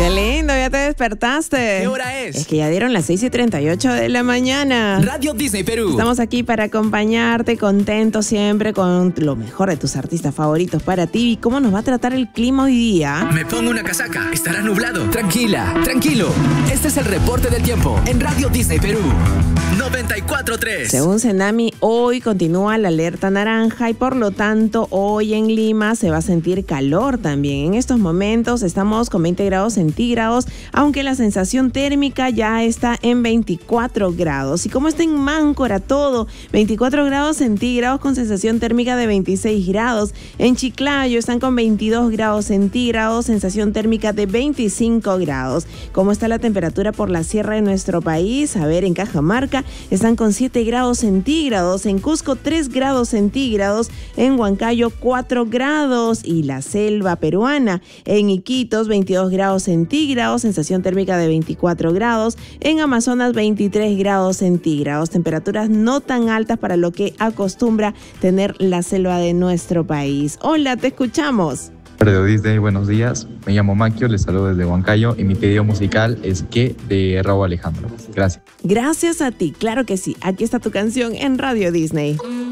Qué lindo, ya te despertaste. ¿Qué hora es? Es que ya dieron las 6:38 de la mañana. Radio Disney Perú. Estamos aquí para acompañarte, contentos siempre con lo mejor de tus artistas favoritos para ti. ¿Y cómo nos va a tratar el clima hoy día? Me pongo una casaca, estará nublado. Tranquila, tranquilo. Este es el reporte del tiempo en Radio Disney Perú. 94.3. Según Cenami, hoy continúa la alerta naranja y por lo tanto hoy en Lima se va a sentir calor también. En estos momentos estamos con 20 grados centígrados, aunque la sensación térmica ya está en 24 grados. Y como está en Máncora todo, 24 grados centígrados con sensación térmica de 26 grados. En Chiclayo están con 22 grados centígrados, sensación térmica de 25 grados. ¿Cómo está la temperatura por la sierra de nuestro país? A ver, en Cajamarca están con 7 grados centígrados, en Cusco 3 grados centígrados, en Huancayo 4 grados y la selva peruana en Iquitos 22 grados centígrados, sensación térmica de 24 grados, en Amazonas 23 grados centígrados, temperaturas no tan altas para lo que acostumbra tener la selva de nuestro país. Hola, te escuchamos. Radio Disney, buenos días. Me llamo Maquio, les saludo desde Huancayo y mi pedido musical es ¿Qué? De Raúl Alejandro. Gracias. Gracias a ti, claro que sí. Aquí está tu canción en Radio Disney.